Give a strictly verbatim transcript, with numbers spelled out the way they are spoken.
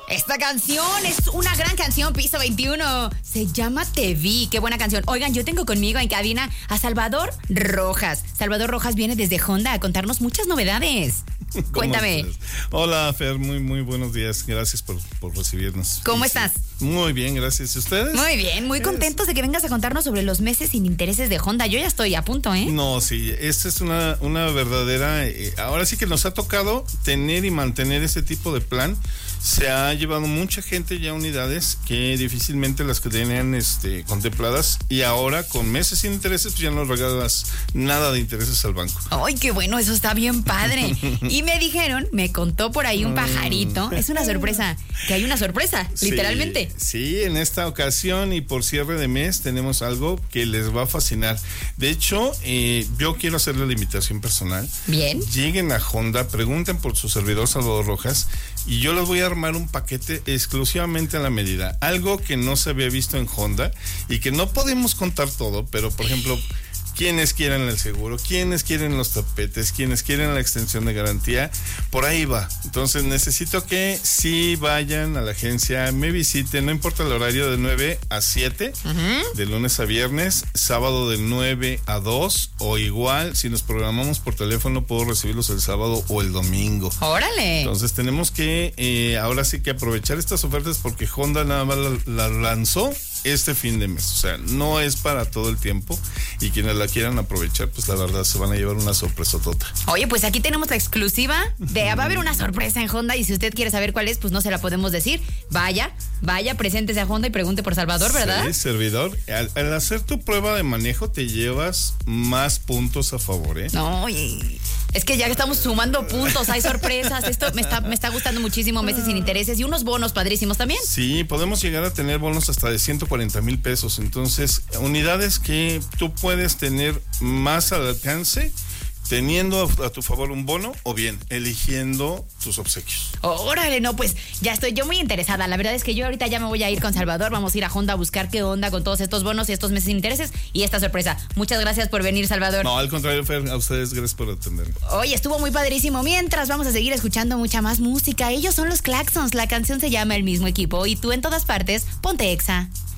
Esta canción es una gran canción, Piso veintiuno. Se llama Te Vi. Qué buena canción. Oigan, yo tengo conmigo en cabina a Salvador Rojas. Salvador Rojas viene desde Honda a contarnos muchas novedades. Cuéntame. Hola, Fer, muy, muy buenos días. Gracias por, por recibirnos. ¿Cómo sí, estás? Muy bien, gracias. ¿Y ustedes? Muy bien, muy contentos de que vengas a contarnos sobre los meses sin intereses de Honda. Yo ya estoy a punto, ¿eh? No, sí, esta es una, una verdadera... Eh, ahora sí que nos ha tocado tener y mantener ese tipo de plan. Se ha llevado mucha gente ya a unidades que difícilmente las que tenían este, contempladas, y ahora con meses sin intereses pues ya no regalas nada de intereses al banco. Ay, qué bueno, eso está bien padre. Y me dijeron, me contó por ahí un pajarito, es una sorpresa, que hay una sorpresa, sí, literalmente. Sí, en esta ocasión y por cierre de mes tenemos algo que les va a fascinar. De hecho, eh, yo quiero hacerle la invitación personal. Bien. Lleguen a Honda, pregunten por su servidor Salvador Rojas y yo les voy a armar un paquete exclusivamente a la medida. Algo que no se había visto en Honda y que no podemos contar todo, pero por ejemplo... Quienes quieren el seguro, quienes quieren los tapetes, quienes quieren la extensión de garantía, por ahí va. Entonces necesito que sí vayan a la agencia, me visiten, no importa el horario, de nueve a siete, uh-huh. de lunes a viernes, sábado de nueve a dos, o igual, si nos programamos por teléfono, puedo recibirlos el sábado o el domingo. ¡Órale! Entonces tenemos que, eh, ahora sí que aprovechar estas ofertas porque Honda nada más la, la lanzó este fin de mes, o sea, no es para todo el tiempo, y quienes la quieran aprovechar, pues la verdad se van a llevar una sorpresa total. Oye, pues aquí tenemos la exclusiva de va a haber una sorpresa en Honda, y si usted quiere saber cuál es, pues no se la podemos decir. Vaya, vaya, preséntese a Honda y pregunte por Salvador, ¿verdad? Sí, servidor. Al, al hacer tu prueba de manejo te llevas más puntos a favor, ¿eh? No, y es que ya que estamos sumando puntos, hay sorpresas. Esto me está, me está gustando muchísimo, meses sin intereses y unos bonos padrísimos también. Sí, podemos llegar a tener bonos hasta de ciento cuarenta mil pesos. Entonces, unidades que tú puedes tener más al alcance, teniendo a tu favor un bono o bien eligiendo tus obsequios. Órale, no, pues ya estoy yo muy interesada. La verdad es que yo ahorita ya me voy a ir con Salvador. Vamos a ir a Honda a buscar qué onda con todos estos bonos y estos meses sin intereses y esta sorpresa. Muchas gracias por venir, Salvador. No, al contrario, Fer, a ustedes gracias por atenderme. Oye, estuvo muy padrísimo. Mientras vamos a seguir escuchando mucha más música. Ellos son los Claxons. La canción se llama El Mismo Equipo y tú en todas partes, ponte Exa.